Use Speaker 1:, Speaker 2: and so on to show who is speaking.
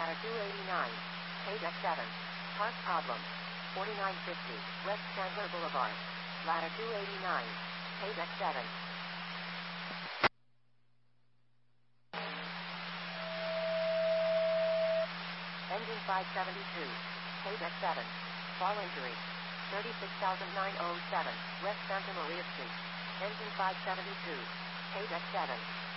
Speaker 1: Ladder 289. Paydeck 7. Park problem. 4950 West Chandler Boulevard. Ladder 289. Paydeck 7. Engine 572. Paydeck 7. Fall injury. 36,907 West Santa Maria Street. Engine 572. Paydeck 7.